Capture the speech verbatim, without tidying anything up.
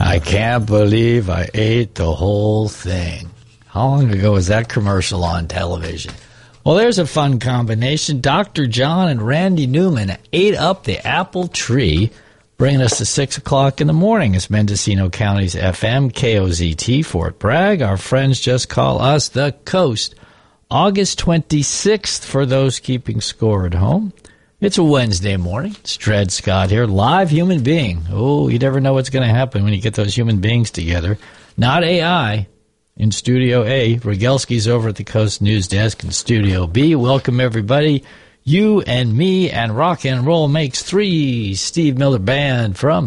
I can't believe I ate the whole thing. How long ago was that commercial on television? Well, there's a fun combination. Doctor John and Randy Newman ate up the apple tree, bringing us to six o'clock in the morning. It's Mendocino County's F M, K O Z T, Fort Bragg. Our friends just call us the Coast. August twenty-sixth, for those keeping score at home. It's a Wednesday morning. It's Dred Scott here, live human being. Oh, you never know what's going to happen when you get those human beings together. Not A I. In Studio A, Rogelski's over at the Coast News Desk in Studio B. Welcome, everybody. You and me and rock and roll makes three. Steve Miller Band from